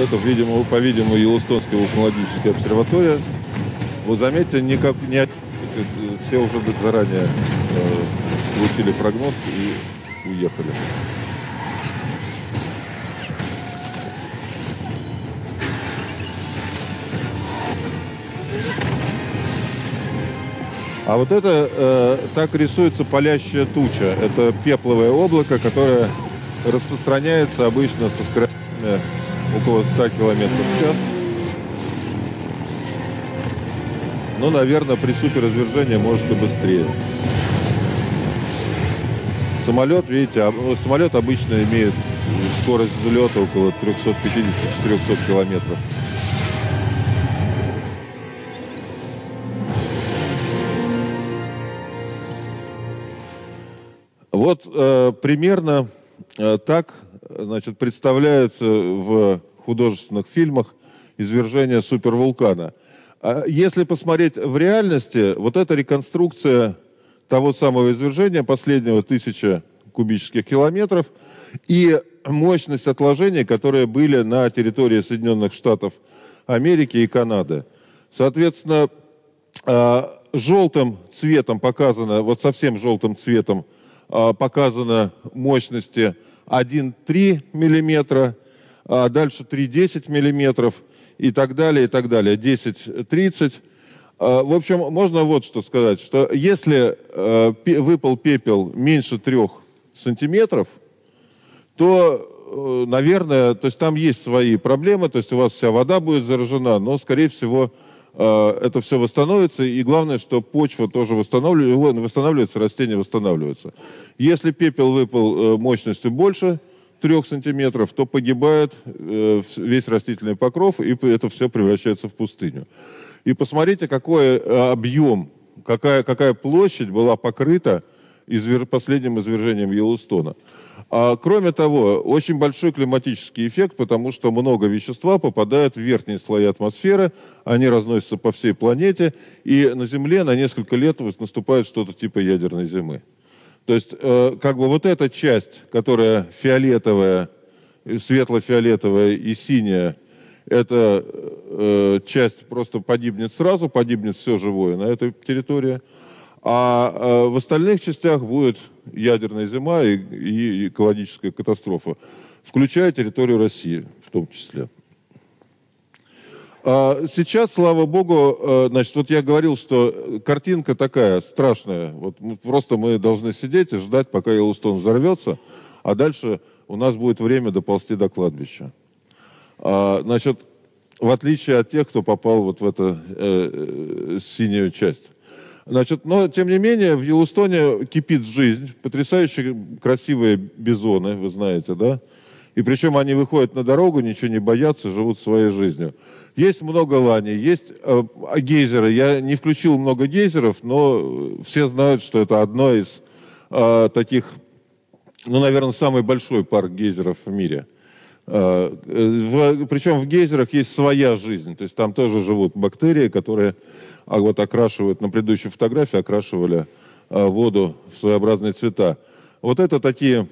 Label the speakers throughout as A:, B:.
A: Это, видимо, по-видимому, Йеллоустонская вулканологическая обсерватория. Вот заметьте, все уже заранее получили прогноз и уехали. А вот это так рисуется палящая туча. Это пепловое облако, которое распространяется обычно со скоростями около 100 км в час. Но, наверное, при суперизвержении может и быстрее. Самолет, видите, самолет обычно имеет скорость взлета около 350-400 километров. Вот примерно так, значит, представляется в художественных фильмах извержение супервулкана. Если посмотреть в реальности, вот эта реконструкция того самого извержения, последнего 1000 кубических километров, и мощность отложений, которые были на территории Соединенных Штатов Америки и Канады. Соответственно, желтым цветом показано, вот совсем желтым цветом показано мощности 1,3 мм, а дальше 3,10 мм и так далее, 10-30. В общем, можно вот что сказать, что если выпал пепел меньше 3 сантиметров, то, наверное, то есть там есть свои проблемы, то есть у вас вся вода будет заражена, но, скорее всего, это все восстановится, и главное, что почва тоже восстанавливается, растения восстанавливаются. Если пепел выпал мощностью больше 3 сантиметров, то погибает весь растительный покров, и это все превращается в пустыню. И посмотрите, какой объем, какая площадь была покрыта последним извержением Йеллоустона. Кроме того, очень большой климатический эффект, потому что много вещества попадает в верхние слои атмосферы, они разносятся по всей планете, и на Земле на несколько лет наступает что-то типа ядерной зимы. То есть, как бы вот эта часть, которая фиолетовая, светло-фиолетовая и синяя, эта часть просто погибнет сразу, погибнет все живое на этой территории. А в остальных частях будет ядерная зима и экологическая катастрофа, включая территорию России в том числе. Сейчас, слава богу, значит, вот я говорил, что картинка такая страшная. Вот просто мы должны сидеть и ждать, пока Йеллоустон взорвется, а дальше у нас будет время доползти до кладбища. Значит, в отличие от тех, кто попал вот в эту синюю часть. Значит, но, тем не менее, в Йеллоустоне кипит жизнь, потрясающе красивые бизоны, вы знаете, да? И причем они выходят на дорогу, ничего не боятся, живут своей жизнью. Есть много лани, есть гейзеры. Я не включил много гейзеров, но все знают, что это одно из таких, ну, наверное, самый большой парк гейзеров в мире. Причем в гейзерах есть своя жизнь, то есть там тоже живут бактерии, которые вот окрашивают, на предыдущей фотографии окрашивали воду в своеобразные цвета. Вот это такие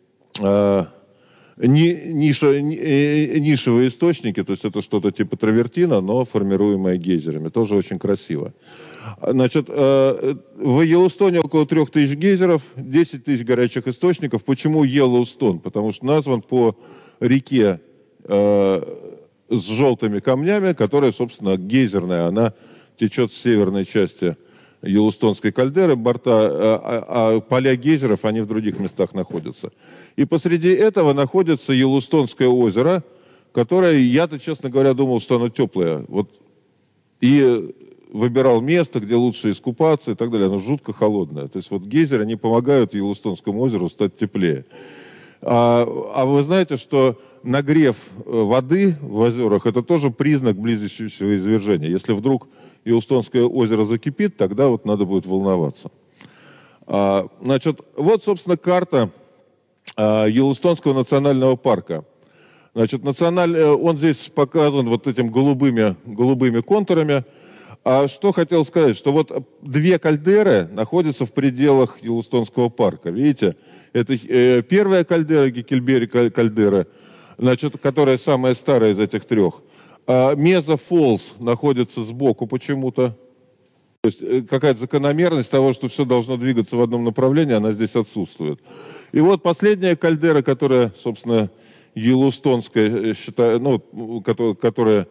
A: нишевые источники, то есть это что-то типа травертина, но формируемое гейзерами, тоже очень красиво. Значит, в Йеллоустоне около 3000 гейзеров, 10 тысяч горячих источников. Почему Йеллоустон? Потому что назван по реке с желтыми камнями, которая, собственно, гейзерная, она течет с северной части Йеллоустонской кальдеры, а поля гейзеров, они в других местах находятся. И посреди этого находится Йеллоустонское озеро, которое, я-то, честно говоря, думал, что оно теплое. Вот. И выбирал место, где лучше искупаться и так далее. Оно жутко холодное. То есть вот гейзеры, они помогают Йеллоустонскому озеру стать теплее. А вы знаете, что нагрев воды в озерах – это тоже признак близящегося извержения. Если вдруг Йеллоустонское озеро закипит, тогда вот надо будет волноваться. Значит, вот, собственно, карта Йеллоустонского национального парка. Значит, он здесь показан вот этими голубыми контурами. А что хотел сказать, что вот 2 кальдеры находятся в пределах Йеллоустонского парка. Видите, это первая кальдера, Геккельбери кальдера, значит, которая самая старая из этих трех. Меза Фолс находится сбоку почему-то. То есть какая-то закономерность того, что все должно двигаться в одном направлении, она здесь отсутствует. И вот последняя кальдера, которая, собственно, Йеллоустонская, ну, которая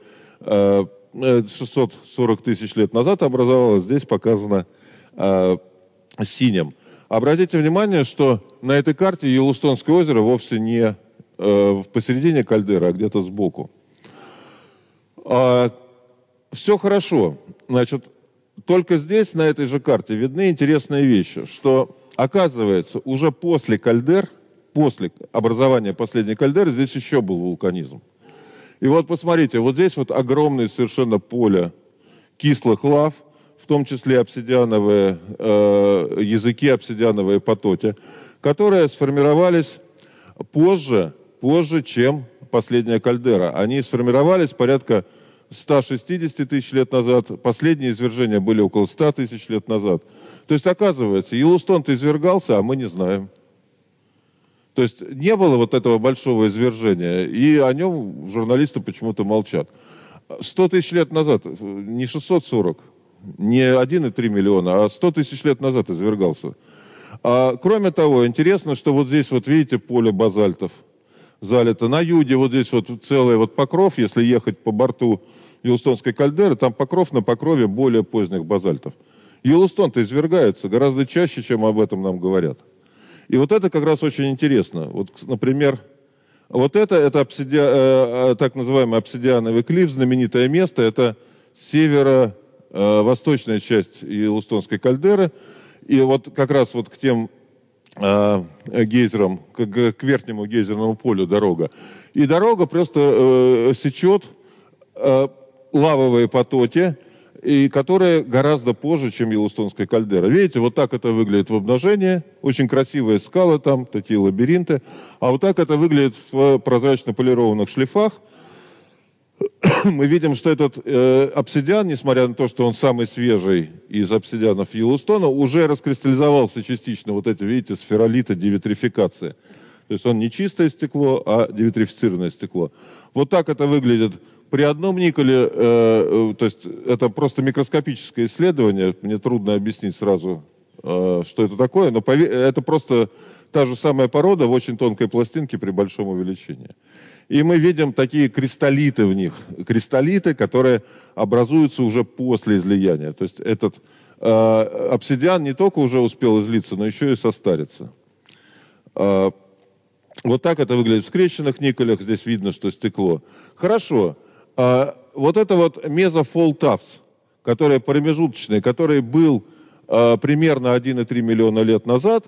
A: 640 тысяч лет назад образовалась, здесь показана синим. Обратите внимание, что на этой карте Йеллоустонское озеро вовсе не посередине кальдеры, а где-то сбоку. Все хорошо. Значит, только здесь, на этой же карте, видны интересные вещи, что, оказывается, уже после кальдер, после образования последней кальдеры, здесь еще был вулканизм. И вот посмотрите, вот здесь вот огромное совершенно поле кислых лав, в том числе обсидиановые языки, обсидиановые потоки, которые сформировались позже, чем последняя кальдера. Они сформировались порядка 160 тысяч лет назад, последние извержения были около 100 тысяч лет назад. То есть, оказывается, Йеллоустон-то извергался, а мы не знаем. То есть не было вот этого большого извержения, и о нем журналисты почему-то молчат. 100 тысяч лет назад, не 640, не 1,3 миллиона, а 100 тысяч лет назад извергался. Кроме того, интересно, что вот здесь вот видите поле базальтов залито. На юге вот здесь вот целый вот покров, если ехать по борту Йеллоустонской кальдеры, там покров на покрове более поздних базальтов. Йеллоустон-то извергается гораздо чаще, чем об этом нам говорят. И вот это как раз очень интересно. Вот, например, вот это так называемый обсидиановый клифф, знаменитое место, это северо-восточная часть Йеллоустонской кальдеры. И вот как раз вот к тем гейзерам, к верхнему гейзерному полю дорога. И дорога просто сечет лавовые потоки, и которые гораздо позже, чем Йеллоустонская кальдера. Видите, вот так это выглядит в обнажении. Очень красивые скалы там, такие лабиринты. А вот так это выглядит в прозрачно полированных шлифах. Мы видим, что этот обсидиан, несмотря на то, что он самый свежий из обсидианов Йеллоустона, уже раскристаллизовался частично. Вот эти, видите, сферолиты, диветрификация. То есть он не чистое стекло, а диветрифицированное стекло. Вот так это выглядит. При одном никеле, то есть это просто микроскопическое исследование, мне трудно объяснить сразу, что это такое, но это просто та же самая порода в очень тонкой пластинке при большом увеличении. И мы видим такие кристаллиты в них, кристаллиты, которые образуются уже после излияния. То есть этот обсидиан не только уже успел излиться, но еще и состариться. Вот так это выглядит в скрещенных никелях, здесь видно, что стекло. Хорошо. Вот это вот мезофолтавс, который промежуточный, который был примерно 1,3 миллиона лет назад.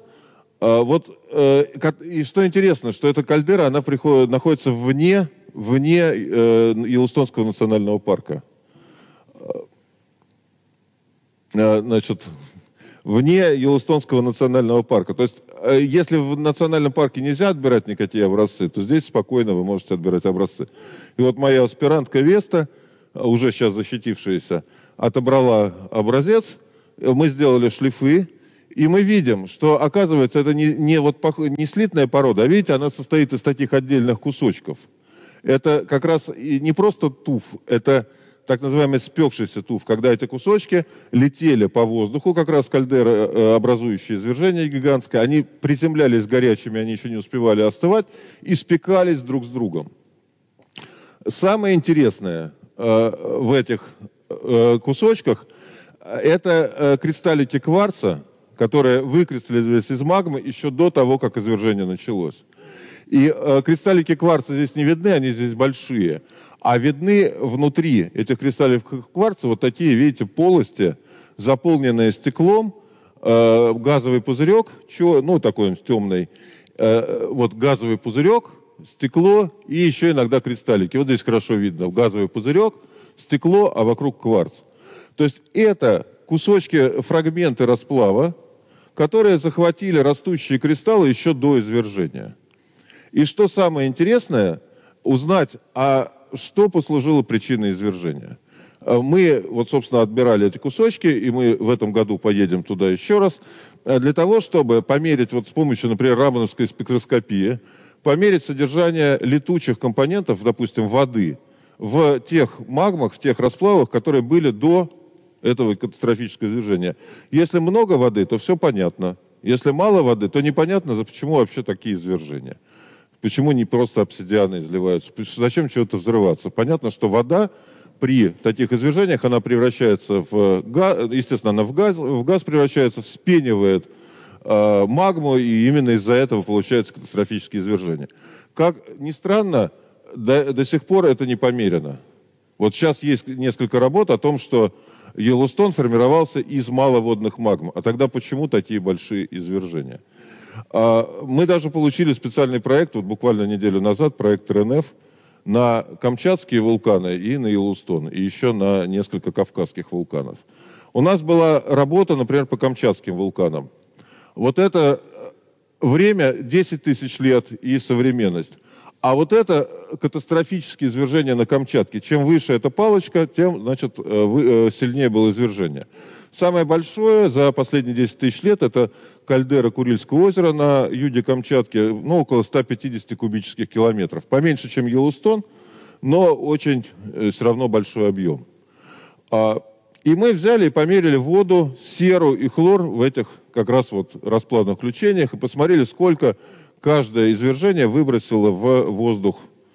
A: И что интересно, что эта кальдера, она находится вне Йеллоустонского национального парка. Значит, вне Йеллоустонского национального парка. То есть, если в национальном парке нельзя отбирать никакие образцы, то здесь спокойно вы можете отбирать образцы. И вот моя аспирантка Веста, уже сейчас защитившаяся, отобрала образец, мы сделали шлифы, и мы видим, что, оказывается, это не слитная порода, а видите, она состоит из таких отдельных кусочков. Это как раз не просто туф, это так называемый спекшийся туф, когда эти кусочки летели по воздуху, как раз кальдеры, образующие извержение гигантское, они приземлялись горячими, они еще не успевали остывать, и спекались друг с другом. Самое интересное в этих кусочках – это кристаллики кварца, которые выкристаллизовались из магмы еще до того, как извержение началось. И кристаллики кварца здесь не видны, они здесь большие. А видны внутри этих кристалликов кварца вот такие, видите, полости, заполненные стеклом, газовый пузырек, ну такой он темный, вот газовый пузырек, стекло и еще иногда кристаллики. Вот здесь хорошо видно, газовый пузырек, стекло, а вокруг кварц. То есть это кусочки, фрагменты расплава, которые захватили растущие кристаллы еще до извержения. И что самое интересное, узнать, что послужило причиной извержения. Мы, вот, собственно, отбирали эти кусочки, и мы в этом году поедем туда еще раз, для того, чтобы померить вот с помощью, например, рамановской спектроскопии, померить содержание летучих компонентов, допустим, воды, в тех магмах, в тех расплавах, которые были до этого катастрофического извержения. Если много воды, то все понятно. Если мало воды, то непонятно, почему вообще такие извержения. Почему не просто обсидианы изливаются? Зачем чего-то взрываться? Понятно, что вода при таких извержениях, она превращается в газ, естественно, она в газ превращается, вспенивает магму, и именно из-за этого получается катастрофические извержения. Как ни странно, до сих пор это не померено. Вот сейчас есть несколько работ о том, что Йеллоустон формировался из маловодных магм. А тогда почему такие большие извержения? Мы даже получили специальный проект, вот буквально неделю назад, проект РНФ, на камчатские вулканы и на Йеллоустон, и еще на несколько кавказских вулканов. У нас была работа, например, по камчатским вулканам. Вот это время 10 тысяч лет и современность. А вот это катастрофические извержения на Камчатке. Чем выше эта палочка, тем, значит, сильнее было извержение. Самое большое за последние 10 тысяч лет это кальдера Курильского озера на юге Камчатки, ну, около 150 кубических километров. Поменьше, чем Йеллоустон, но очень все равно большой объем. И мы взяли и померили воду, серу и хлор в этих как раз вот расплавных включениях и посмотрели, сколько каждое извержение выбросило в воздух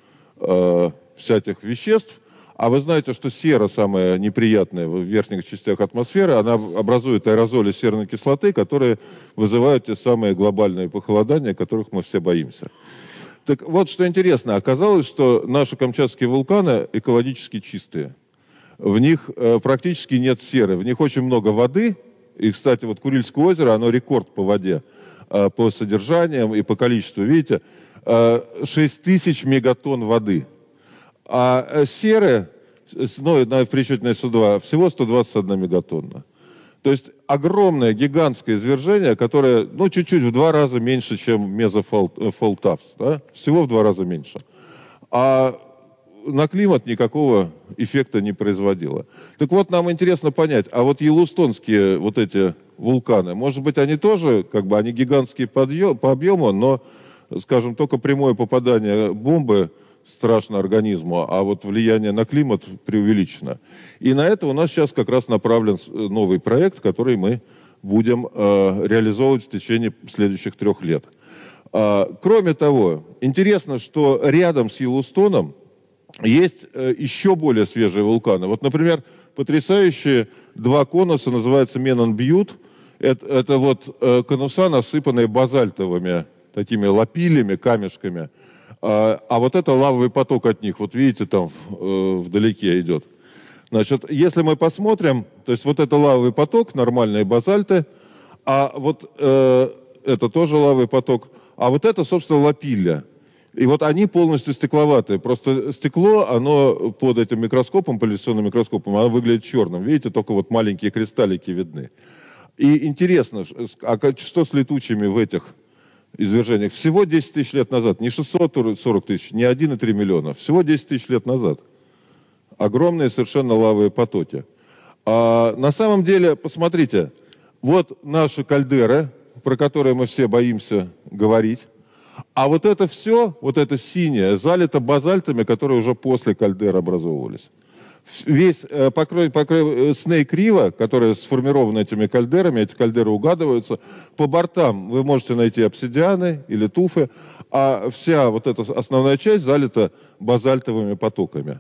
A: всяких веществ. А вы знаете, что сера самая неприятная в верхних частях атмосферы, она образует аэрозоли серной кислоты, которые вызывают те самые глобальные похолодания, которых мы все боимся. Так вот, что интересно, оказалось, что наши камчатские вулканы экологически чистые. В них практически нет серы, в них очень много воды. И, кстати, вот Курильское озеро, оно рекорд по воде, по содержаниям и по количеству. Видите, 6000 мегатонн воды. А серы, ну, в причете на СО2, всего 121 мегатонна. То есть огромное, гигантское извержение, которое, ну, чуть-чуть в 2 раза меньше, чем мезофолтавс, да? Всего в 2 раза меньше. А на климат никакого эффекта не производило. Так вот, нам интересно понять, а вот йеллоустонские вот эти вулканы, может быть, они тоже, как бы, они гигантские по объему, но, скажем, только прямое попадание бомбы страшно организму, а вот влияние на климат преувеличено. И на это у нас сейчас как раз направлен новый проект, который мы будем реализовывать в течение следующих 3 лет. Кроме того, интересно, что рядом с Йеллоустоном есть еще более свежие вулканы. Вот, например, потрясающие 2 конуса, называются Менон-Бьют. Это вот конуса, насыпанные базальтовыми такими лапилями, камешками. А вот это лавовый поток от них, вот видите, там вдалеке идет. Значит, если мы посмотрим, то есть вот это лавовый поток, нормальные базальты, а вот это тоже лавовый поток, а вот это, собственно, лапилля. И вот они полностью стекловатые. Просто стекло, оно под этим микроскопом, поляризационным микроскопом, оно выглядит черным. Видите, только вот маленькие кристаллики видны. И интересно, а что с летучими в этих извержениях? Всего 10 тысяч лет назад, не 640 тысяч, не 1,3 миллиона, всего 10 тысяч лет назад. Огромные совершенно лавовые потоки. А на самом деле, посмотрите, вот наши кальдеры, про которые мы все боимся говорить, а вот это все, вот это синее, залито базальтами, которые уже после кальдер образовывались. Весь покрой Снейк-Рива, которая сформирована этими кальдерами, эти кальдеры угадываются. По бортам вы можете найти обсидианы или туфы, а вся вот эта основная часть залита базальтовыми потоками.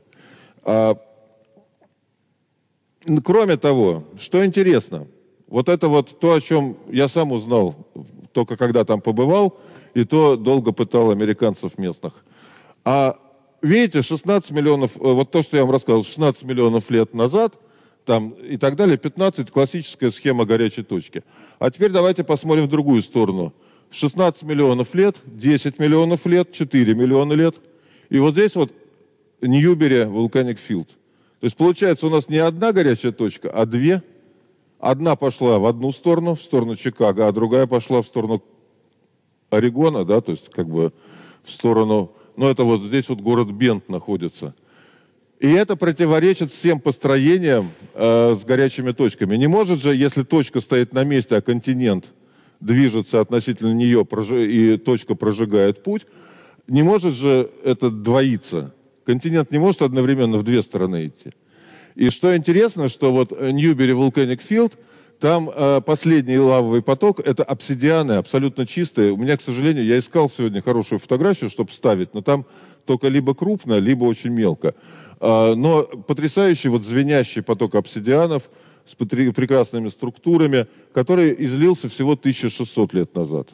A: Кроме того, что интересно, вот это вот то, о чем я сам узнал, только когда там побывал, и то долго пытал американцев местных. А видите, 16 миллионов, вот то, что я вам рассказал, 16 миллионов лет назад, там и так далее, 15 классическая схема горячей точки. А теперь давайте посмотрим в другую сторону. 16 миллионов лет, 10 миллионов лет, 4 миллиона лет. И вот здесь вот Ньюбери Volcanic Field. То есть получается у нас не одна горячая точка, а 2. Одна пошла в одну сторону, в сторону Чикаго, а другая пошла в сторону Орегона, да, то есть как бы в сторону, ну это вот здесь вот город Бент находится. И это противоречит всем построениям с горячими точками. Не может же, если точка стоит на месте, а континент движется относительно нее, и точка прожигает путь, Не может же это двоиться. Континент не может одновременно в две стороны идти. И что интересно, что вот Ньюбери Volcanic Field, там последний лавовый поток, это обсидианы, абсолютно чистые. У меня, к сожалению, я искал сегодня хорошую фотографию, чтобы вставить, но там только либо крупно, либо очень мелко. Но потрясающий вот звенящий поток обсидианов с прекрасными структурами, который излился всего 1600 лет назад.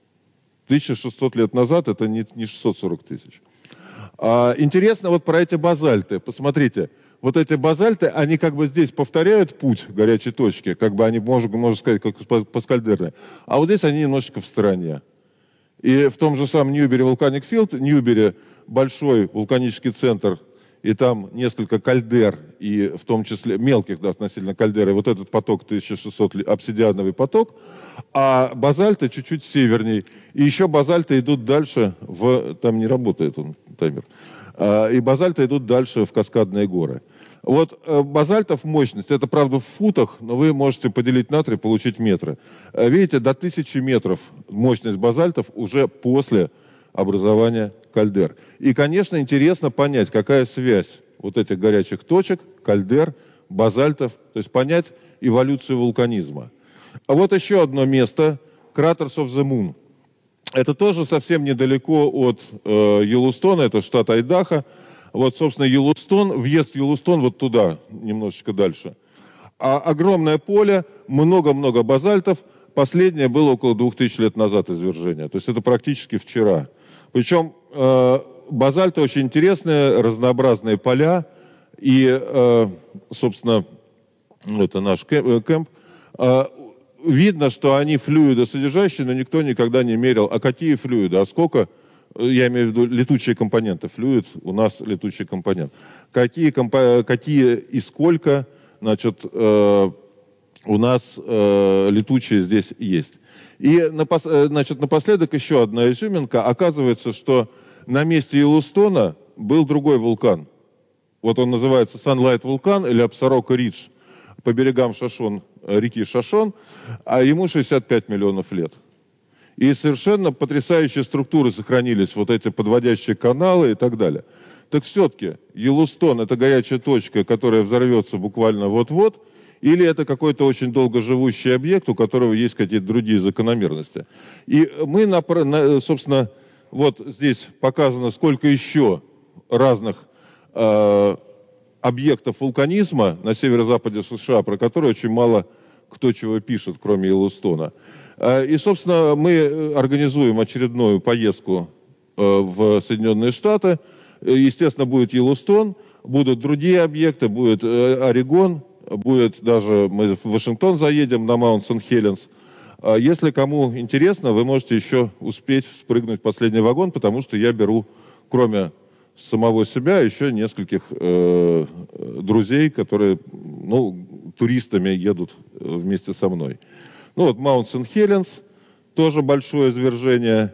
A: 1600 лет назад это не 640 тысяч. Интересно вот про эти базальты. Посмотрите, вот эти базальты, они как бы здесь повторяют путь горячей точки, как бы они, можно сказать, как паскальдерные. А вот здесь они немножечко в стороне. И в том же самом Ньюбери Volcanic Field, Ньюбери большой вулканический центр, и там несколько кальдер, и в том числе мелких, да, относительно кальдер, и вот этот поток 1600, обсидиановый поток, а базальты чуть-чуть северней. И еще базальты идут дальше там не работает он, таймер, и базальты идут дальше в Каскадные горы. Вот базальтов мощность, это правда в футах, но вы можете поделить на 3, получить метры. Видите, до 1000 метров мощность базальтов уже после образования кальдер. И, конечно, интересно понять, какая связь вот этих горячих точек, кальдер, базальтов, то есть понять эволюцию вулканизма. А вот еще одно место, Craters of the Moon. Это тоже совсем недалеко от Йеллоустона, это штат Айдахо. Вот, собственно, Йеллоустон, въезд в Йеллоустон вот туда, немножечко дальше. А огромное поле, много-много базальтов. Последнее было около 2000 лет назад извержение. То есть это практически вчера. Причем базальты очень интересные, разнообразные поля. И, собственно, это наш кемп. Видно, что они флюидосодержащие, но никто никогда не мерил, а какие флюиды, а сколько, я имею в виду летучие компоненты, флюид у нас летучий компонент. Какие и сколько, значит, у нас летучие здесь есть. И, значит, напоследок еще одна изюминка. Оказывается, что на месте Йеллоустона был другой вулкан. Вот он называется Sunlight вулкан или Абсарока Ридж по берегам реки Шашон, а ему 65 миллионов лет. И совершенно потрясающие структуры сохранились, вот эти подводящие каналы и так далее. Так все-таки Йеллоустон – это горячая точка, которая взорвется буквально вот-вот, или это какой-то очень долгоживущий объект, у которого есть какие-то другие закономерности. И мы, собственно, вот здесь показано, сколько еще разных объектов вулканизма на северо-западе США, про которые очень мало кто чего пишет, кроме Йеллоустона. И, собственно, мы организуем очередную поездку в Соединенные Штаты. Естественно, будет Йеллоустон, будут другие объекты, будет Орегон, будет даже мы в Вашингтон заедем на Маунт Сент-Хеленс. Если кому интересно, вы можете еще успеть спрыгнуть в последний вагон, потому что я беру, кроме самого себя, еще нескольких друзей, которые, туристами едут вместе со мной. Ну вот Маунт Сент-Хеленс, тоже большое извержение.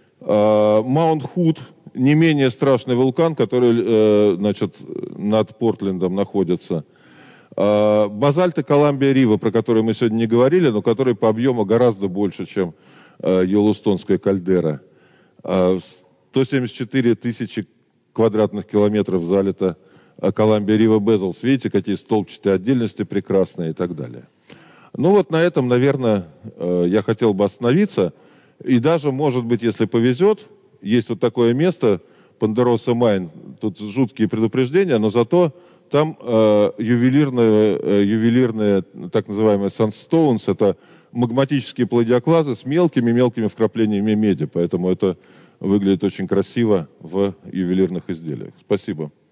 A: Маунт Худ, не менее страшный вулкан, который, значит, над Портлендом находится. Базальты Коламбия-Рива, про которые мы сегодня не говорили, но которые по объему гораздо больше, чем Йеллоустонская кальдера. 174 тысячи квадратных километров залито Коламбия-Рива Безлс. Видите, какие столбчатые отдельности прекрасные и так далее. Ну вот на этом, наверное, я хотел бы остановиться. И даже, может быть, если повезет, есть вот такое место, Пандероса Майн, тут жуткие предупреждения, но зато там ювелирные, так называемые sandstones, это магматические палеодиоклазы с мелкими-мелкими вкраплениями меди, поэтому это выглядит очень красиво в ювелирных изделиях. Спасибо.